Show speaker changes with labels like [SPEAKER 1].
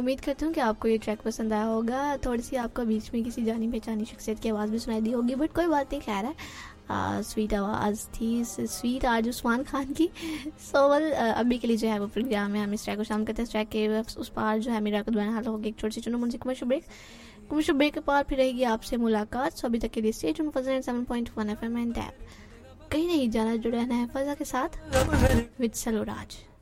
[SPEAKER 1] उम्मीद करती हूँ कि आपको ये ट्रैक पसंद आया होगा। थोड़ी सी आपको बीच में किसी जानी पहचानी शख्सियत की आवाज़ भी सुनाई दी होगी, बट कोई बात नहीं, खैर है। स्वीट आवाज़ थी, स्वीट आज उस्मान खान की। सोवल अभी के लिए जो है वो प्रोग्राम है, हम इस ट्रैक को शाम करते हैं। इस ट्रैक के उस पार जो है मेरा कुछ बना हाल होगी। एक छोटी सी चुनो मुझे कमर्शियल ब्रेक के पार फिर रहेगी आपसे मुलाकात। सो अभी तक के लिए stay tuned for 7.1 FM and tap. कहीं नहीं जाना, जुड़े रहना है फजा के साथ विद सलोराज।